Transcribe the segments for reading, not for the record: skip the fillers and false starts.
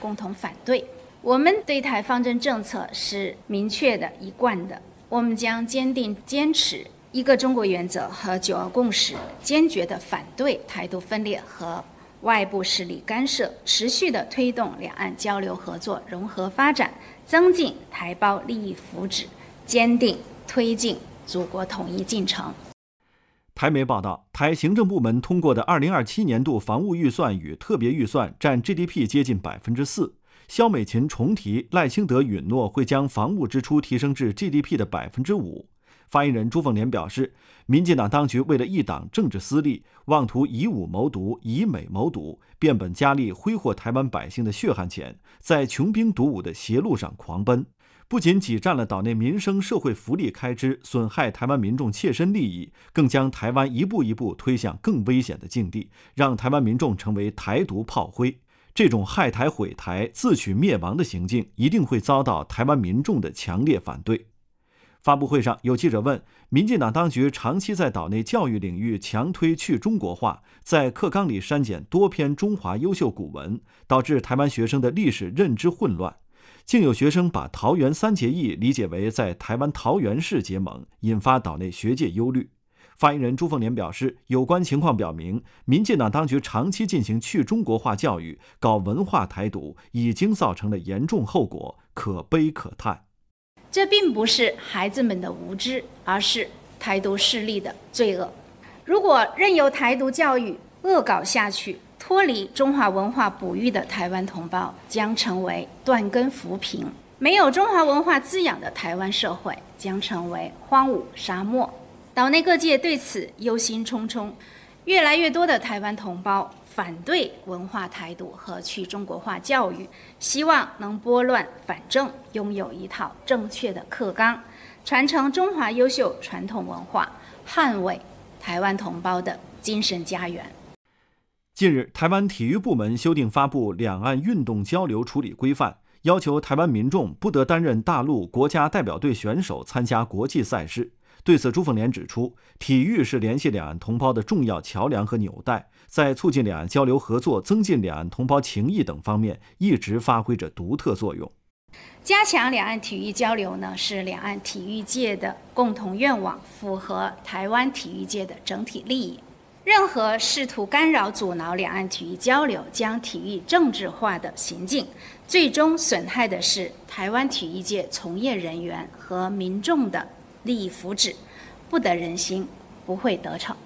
共同反对。我们对台方针政策是明确的、一贯的，我们将坚定坚持一个中国原则和九二共识，坚决地反对台独分裂和外部势力干涉，持续地推动两岸交流合作融合发展，增进台胞利益福祉，坚定推进祖国统一进程。 台媒报道，台行政部门通过的2027年度防务预算与特别预算占 GDP 接近 4%。肖美琴重提赖清德允诺会将防务支出提升至 GDP 的 5%。发言人朱凤莲表示，民进党当局为了一党政治私利，妄图以武谋独、以美谋独，变本加厉挥霍台湾百姓的血汗钱，在穷兵黩武的邪路上狂奔，不仅挤占了岛内民生社会福利开支，损害台湾民众切身利益，更将台湾一步一步推向更危险的境地，让台湾民众成为台独炮灰。这种害台毁台、自取灭亡的行径，一定会遭到台湾民众的强烈反对。发布会上，有记者问，民进党当局长期在岛内教育领域强推去中国化，在课纲里删减多篇中华优秀古文，导致台湾学生的历史认知混乱。竟有学生把桃园三结义理解为在台湾桃园市结盟，引发岛内学界忧虑。发言人朱凤莲表示，有关情况表明，民进党当局长期进行去中国化教育，搞文化台独，已经造成了严重后果，可悲可叹。 这并不是孩子们的无知，而是台独势力的罪恶。如果任由台独教育恶搞下去，脱离中华文化哺育的台湾同胞将成为断根浮萍，没有中华文化滋养的台湾社会将成为荒芜沙漠。岛内各界对此忧心忡忡，越来越多的台湾同胞反对文化台独和去中国化教育，希望能拨乱反正，拥有一套正确的课纲，传承中华优秀传统文化，捍卫台湾同胞的精神家园。 近日，台湾体育部门修订发布《两岸运动交流处理规范》，要求台湾民众不得担任大陆国家代表队选手参加国际赛事。对此，朱凤莲指出，体育是联系两岸同胞的重要桥梁和纽带，在促进两岸交流合作、增进两岸同胞情谊等方面，一直发挥着独特作用。 加强两岸体育交流呢，是两岸体育界的共同愿望，符合台湾体育界的整体利益。任何试图干扰、阻挠两岸体育交流、将体育政治化的行径，最终损害的是台湾体育界从业人员和民众的利益福祉，不得人心，不会得逞。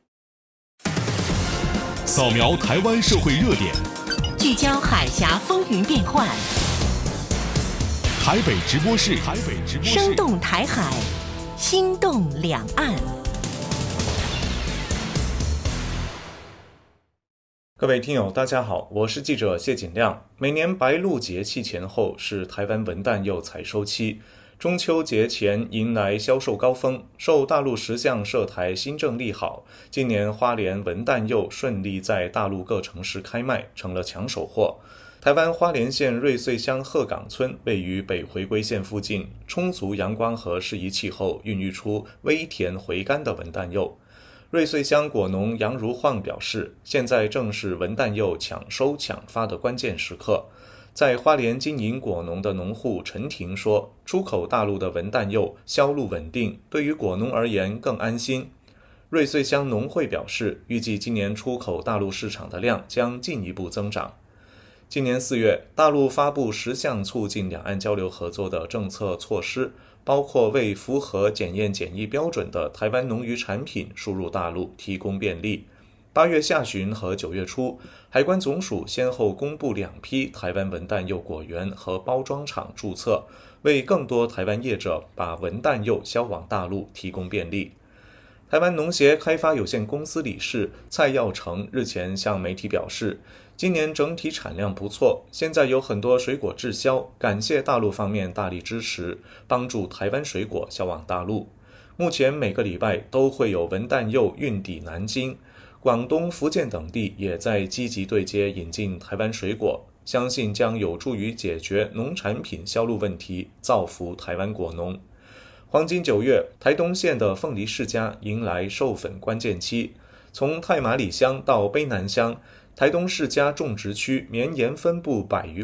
扫描台湾社会热点， 聚焦海峡风云变幻， 台北直播室， 生动台海，心动两岸。 各位听友大家好，我是记者谢锦亮。每年白露节气前后是台湾文旦柚采收期，中秋节前迎来销售高峰，受大陆10项涉台新政利好，今年花莲文旦柚顺利在大陆各城市开卖，成了抢手货。台湾花莲县瑞穗乡鹤岗村位于北回归线附近，充足阳光和适宜气候，孕育出微甜回甘的文旦柚。瑞穗乡果农杨如晃表示，现在正是文旦柚抢收抢发的关键时刻。在花莲经营果农的农户陈婷说，出口大陆的文旦柚销路稳定，对于果农而言更安心。瑞穗乡农会表示，预计今年出口大陆市场的量将进一步增长。今年4月，大陆发布10项促进两岸交流合作的政策措施，包括为符合检验检疫标准的台湾农渔产品输入大陆提供便利。8月下旬和9月初，海关总署先后公布2批台湾文旦柚果园和包装厂注册，为更多台湾业者把文旦柚销往大陆提供便利。台湾农协开发有限公司理事蔡耀成日前向媒体表示，今年整体产量不错，现在有很多水果滞销，感谢大陆方面大力支持，帮助台湾水果销往大陆。目前每个礼拜都会有文旦柚运抵南京，广东、福建等地也在积极对接引进台湾水果，相信将有助于解决农产品销路问题，造福台湾果农。黄金9月，台东县的凤梨世家迎来授粉关键期，从太麻里乡到卑南乡，台东世家种植区绵延分布100余